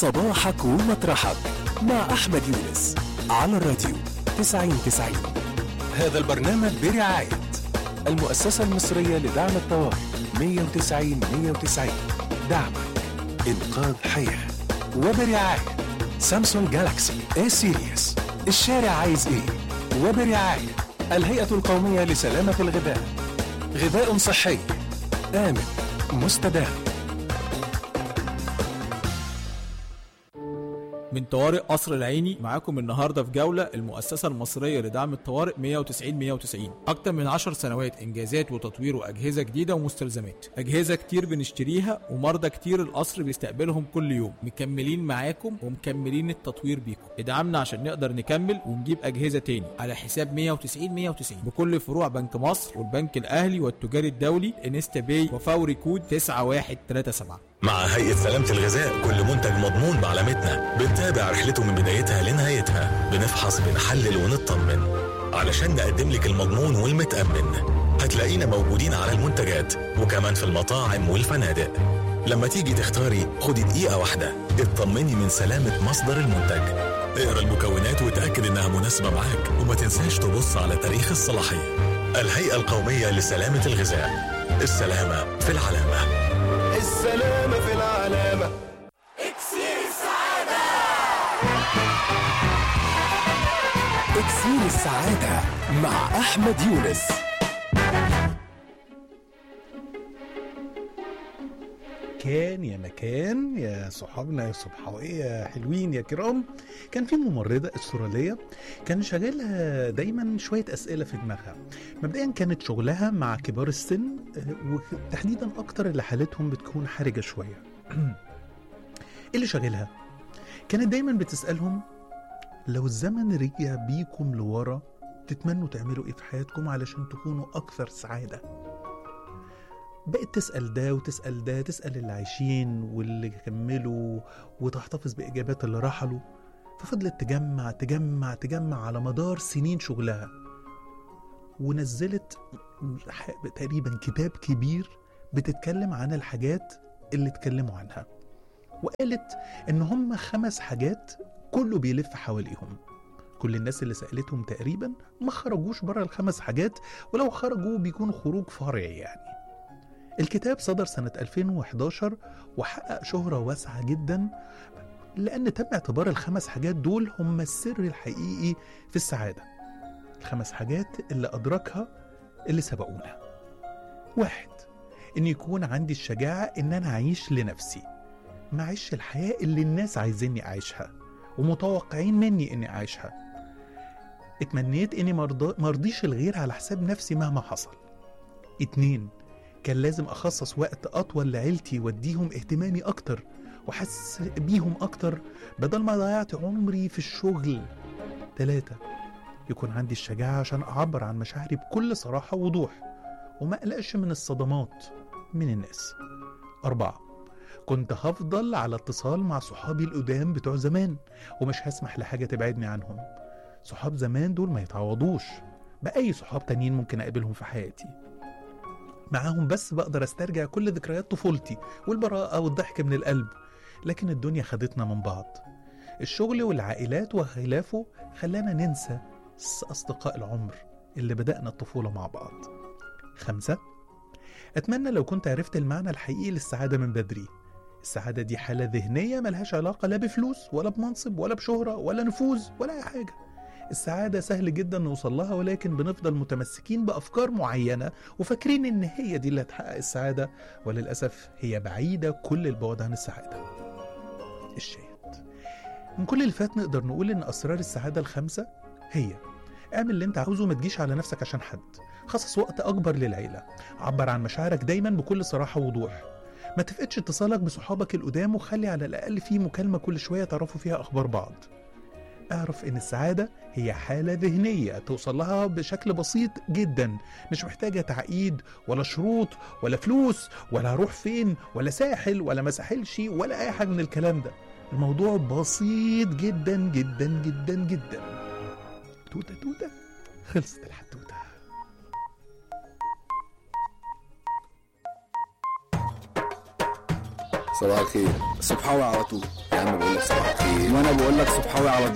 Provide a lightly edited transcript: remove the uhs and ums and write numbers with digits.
صباحك ومطرحك مع أحمد يونس على الراديو 90-90. هذا البرنامج برعاية المؤسسة المصرية لدعم الطوارئ 190-190. دعمك إنقاذ حياة. وبرعاية سامسونج جالاكسي A سيريس. الشارع عايز إيه؟ وبرعاية الهيئة القومية لسلامة الغذاء. غذاء صحي آمن مستدام. من طوارئ قصر العيني معاكم النهارده في جولة المؤسسة المصرية لدعم الطوارئ 190-190. أكتر من 10 سنوات إنجازات وتطوير وأجهزة جديدة ومستلزمات. أجهزة كتير بنشتريها ومرضى كتير القصر بيستقبلهم كل يوم. مكملين معاكم ومكملين التطوير بيكم. ادعمنا عشان نقدر نكمل ونجيب أجهزة تاني على حساب 190-190 بكل فروع بنك مصر والبنك الأهلي والتجاري الدولي انستا باي وفوري كود 9137. مع هيئة سلامة الغذاء كل منتج مضمون بعلامتنا، بنتابع رحلته من بدايتها لنهايتها، بنفحص بنحلل ونطمن علشان نقدم لك المضمون والمتأمن. هتلاقينا موجودين على المنتجات وكمان في المطاعم والفنادق. لما تيجي تختاري خدي دقيقة واحدة اطمني من سلامة مصدر المنتج. اقرأ المكونات وتأكد انها مناسبة معاك وما تنساش تبص على تاريخ الصلاحية. الهيئة القومية لسلامة الغذاء، السلامة في العلامة. السلامة في العلامة. إكسير السعادة. إكسير السعادة مع أحمد يونس. كان يا مكان يا صحابنا يا صبحوية يا حلوين يا كرام، كان في ممرضة استرالية كان شغالها دايما شوية أسئلة في دماغها. مبدئيا كانت شغلها مع كبار السن وتحديدا أكتر اللي حالتهم بتكون حرجة شوية. اللي شغلها كانت دايما بتسألهم لو الزمن رجع بيكم لورا تتمنوا تعملوا ايه في حياتكم علشان تكونوا أكثر سعادة. بقت تسأل ده وتسأل ده، تسأل اللي عايشين واللي كملوا وتحتفظ بإجابات اللي رحلوا. ففضلت تجمع تجمع تجمع على مدار سنين شغلها، ونزلت تقريبا كتاب كبير بتتكلم عن الحاجات اللي اتكلموا عنها، وقالت ان هم 5 حاجات كله بيلف حواليهم. كل الناس اللي سألتهم تقريبا ما خرجوش برا ال5 حاجات، ولو خرجوا بيكون خروج فرعي يعني. الكتاب صدر سنة 2011 وحقق شهرة واسعة جدا، لأن تم اعتبار ال5 حاجات دول هم السر الحقيقي في السعادة. ال5 حاجات اللي أدركها اللي سبقونا. 1، إن يكون عندي الشجاعة إن أنا أعيش لنفسي، ما أعيش الحياة اللي الناس عايزيني أعيشها ومتوقعين مني إني أعيشها. اتمنيت إني مرضيش الغير على حساب نفسي مهما حصل. 2، كان لازم أخصص وقت أطول لعيلتي واديهم اهتمامي أكتر وحس بيهم أكتر بدل ما ضيعت عمري في الشغل. 3، يكون عندي الشجاعة عشان أعبر عن مشاعري بكل صراحة ووضوح وما أقلقش من الصدمات من الناس. 4، كنت هفضل على اتصال مع صحابي القدام بتوع زمان ومش هسمح لحاجة تبعدني عنهم. صحاب زمان دول ما يتعوضوش بأي صحاب تانيين ممكن أقابلهم في حياتي. معاهم بس بقدر استرجع كل ذكريات طفولتي والبراءة والضحك من القلب، لكن الدنيا خدتنا من بعض. الشغل والعائلات وخلافه خلانا ننسى أصدقاء العمر اللي بدأنا الطفولة مع بعض. 5، أتمنى لو كنت عرفت المعنى الحقيقي للسعادة من بدري. السعادة دي حالة ذهنية ملهاش علاقة لا بفلوس ولا بمنصب ولا بشهرة ولا نفوذ ولا أي حاجة. السعادة سهل جدا نوصل لها، ولكن بنفضل متمسكين بأفكار معينة وفاكرين إن هي دي اللي هتحقق السعادة، وللأسف هي بعيدة كل البعد عن السعادة. الشاهد من كل اللي فات نقدر نقول إن أسرار السعادة ال5 هي: اعمل اللي انت عاوزه، ما تجيش على نفسك عشان حد، خصص وقت أكبر للعيلة، عبر عن مشاعرك دايما بكل صراحة ووضوح، ما تفقدش اتصالك بصحابك القدام وخلي على الأقل في مكالمة كل شوية تعرفوا فيها أخبار بعض. اعرف ان السعادة هي حالة ذهنية توصل لها بشكل بسيط جدا، مش محتاجة تعقيد ولا شروط ولا فلوس ولا هروح فين ولا ساحل ولا ما ساحلش ولا اي حاجة من الكلام ده. الموضوع بسيط جدا جدا جدا جدا. توتة توتة خلصت الحدوتة. صباح الخير. صبحاوي على طول يا عم، بقول لك صباح الخير وانا بقول لك صبحاوي على طول.